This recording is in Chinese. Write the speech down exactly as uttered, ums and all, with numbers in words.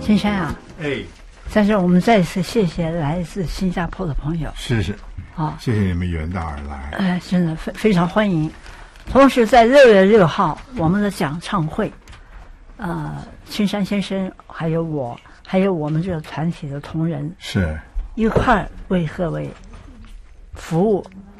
金山啊， 哎， 但是我们再一次谢谢来自新加坡的朋友， 是是， 啊， 谢谢你们远道而来， 哎，真的非非常欢迎。同时，在六月六号，我们的讲唱会，呃，青山先生还有我，还有我们这个团体的同仁， 是一块儿为各位服务，